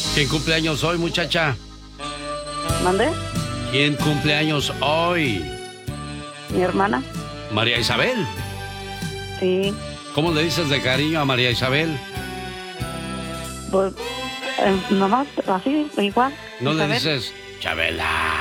¿Quién cumple años hoy, muchacha? ¿Mande? ¿Quién cumple años hoy? Mi hermana. ¿María Isabel? Sí. ¿Cómo le dices de cariño a María Isabel? Pues, nomás así, igual. ¿No le Isabel. dices, Chabela?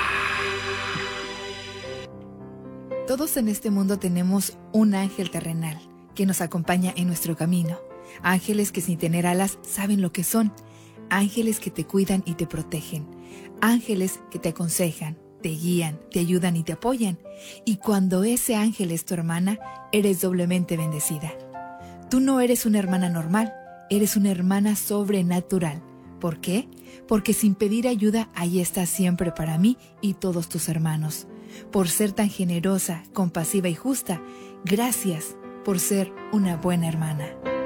Todos en este mundo tenemos un ángel terrenal que nos acompaña en nuestro camino. Ángeles que sin tener alas saben lo que son. Ángeles que te cuidan y te protegen. Ángeles que te aconsejan, te guían, te ayudan y te apoyan. Y cuando ese ángel es tu hermana, eres doblemente bendecida. Tú no eres una hermana normal, eres una hermana sobrenatural. ¿Por qué? Porque sin pedir ayuda, ahí estás siempre para mí y todos tus hermanos. Por ser tan generosa, compasiva y justa, gracias por ser una buena hermana.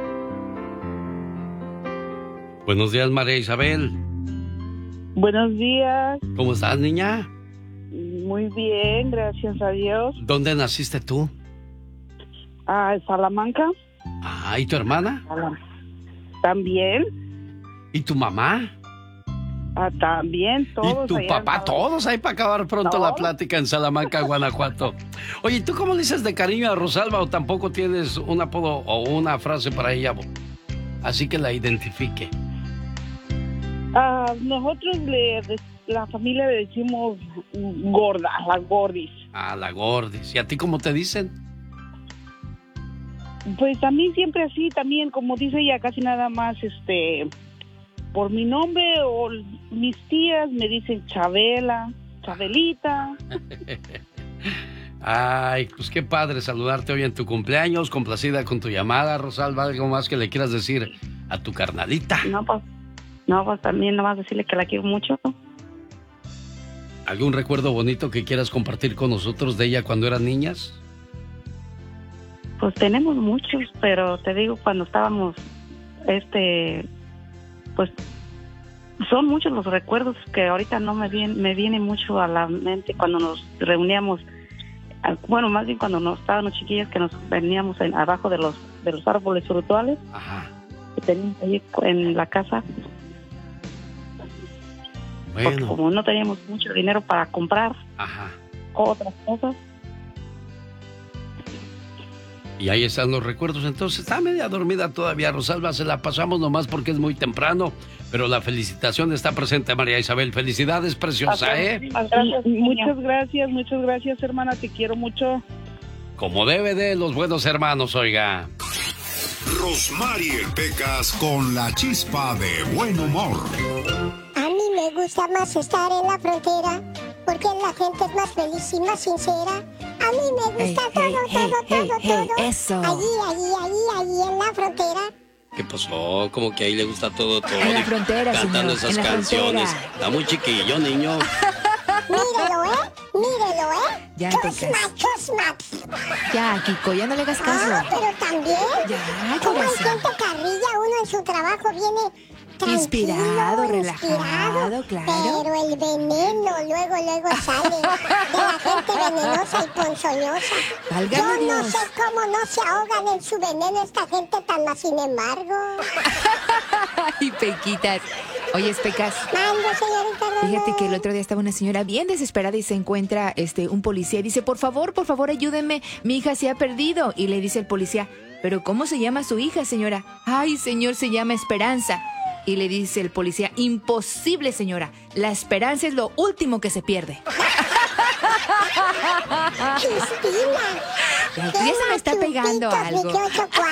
Buenos días, María Isabel. Buenos días. ¿Cómo estás, niña? Muy bien, gracias a Dios. ¿Dónde naciste tú? Salamanca. Ah, ¿y tu hermana? También. ¿Y tu mamá? También, todos. ¿Y tu papá? Todos ahí para acabar pronto la plática en Salamanca, Guanajuato. Oye, ¿tú cómo le dices de cariño a Rosalba o tampoco tienes un apodo o una frase para ella? Así que la identifique. Nosotros la familia le decimos gorda, la gordis. Ah, la gordis. ¿Y a ti cómo te dicen? Pues a mí siempre así también, como dice ella, casi nada más por mi nombre, o mis tías me dicen Chabela, Chabelita. Ay, pues qué padre saludarte hoy en tu cumpleaños, complacida con tu llamada, Rosalba. ¿Algo más que le quieras decir a tu carnalita? No, pues también nomás decirle que la quiero mucho. ¿Algún recuerdo bonito que quieras compartir con nosotros de ella cuando eran niñas? Pues tenemos muchos, pero te digo, cuando estábamos, pues son muchos los recuerdos que ahorita no me viene mucho a la mente cuando nos reuníamos. Bueno, más bien cuando nos estábamos chiquillas, que nos veníamos abajo de los árboles frutales. Ajá. Que teníamos ahí en la casa. Bueno. Porque como no teníamos mucho dinero para comprar otras cosas. Y ahí están los recuerdos. Entonces está media dormida todavía Rosalba. Se la pasamos nomás porque es muy temprano. Pero la felicitación está presente, María Isabel. Felicidades, preciosa, ¿eh? Muchas gracias, hermana. Te quiero mucho. Como debe de los buenos hermanos, oiga. Rosmarie Pecas con la chispa de buen humor. A mí me gusta más estar en la frontera porque la gente es más feliz y más sincera. A mí me gusta todo. Eso. Allí en la frontera. ¿Qué pasó? Como que ahí le gusta todo. En la frontera, cantando señor, esas en la canciones. frontera. Está muy chiquillo, niño. Mírelo, Ya, Chusma. Ya, Kiko, ya no le hagas caso. Pero también. Ya, como el corazón. gente carrilla, uno en su trabajo viene Inspirado, relajado, claro. Pero el veneno luego sale de la gente venenosa y ponzoñosa. Válgame Yo no Dios. sé cómo no se ahogan en su veneno esta gente tan más, sin embargo. Ay, Pequitas. Oye, Pecas. Mande, señorita Romero. Fíjate que el otro día estaba una señora bien desesperada y se encuentra un policía y dice, por favor, ayúdenme, mi hija se ha perdido. Y le dice el policía, ¿pero cómo se llama su hija, señora? Ay, señor, se llama Esperanza. Y le dice el policía, imposible, señora, la esperanza es lo último que se pierde. Cristina. Ya se me está pegando algo. Oiga,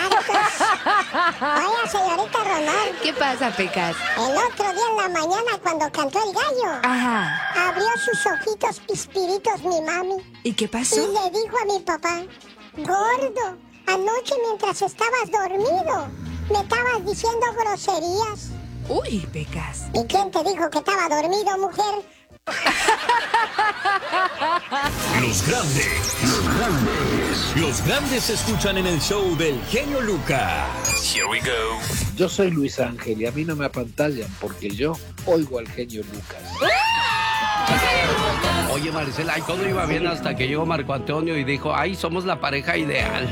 señorita Romero. ¿Qué pasa, Pecas? El otro día en la mañana cuando cantó el gallo. Ajá. Abrió sus ojitos pispiritos mi mami. ¿Y qué pasó? Y le dijo a mi papá, gordo, anoche mientras estabas dormido, me estabas diciendo groserías. Uy, Pecas. ¿Y quién te dijo que estaba dormido, mujer? Los grandes se escuchan en el show del genio Lucas. Here we go. Yo soy Luis Ángel y a mí no me apantallan porque yo oigo al genio Lucas. Oye, Maricela, y todo iba bien hasta que llegó Marco Antonio y dijo, ay, somos la pareja ideal.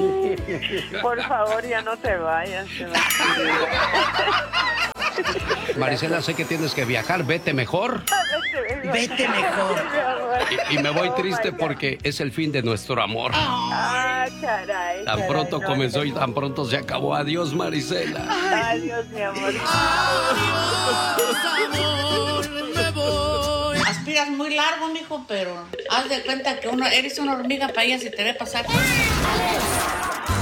Por favor, ya no te vayas. Marisela, sé que tienes que viajar, vete mejor. Vete mejor. Y me voy triste porque es el fin de nuestro amor. Caray. Tan pronto comenzó y tan pronto se acabó. Adiós, Marisela. Adiós, mi amor. Aspiras muy largo, mijo, pero haz de cuenta que eres una hormiga para ella si te ve pasar.